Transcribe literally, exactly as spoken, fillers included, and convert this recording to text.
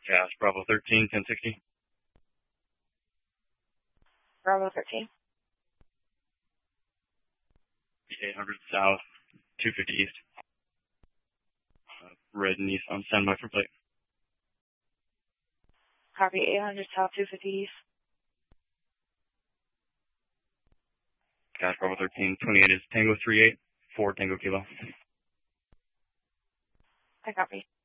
Gas Bravo thirteen, ten sixty. Bravo thirteen. eight hundred South, two fifty East. Uh, red Nissan, standby for plate. Copy, eight hundred South, two fifty East. Gas Bravo thirteen, twenty-eight is Tango three eight, four Tango Kilo. I copy.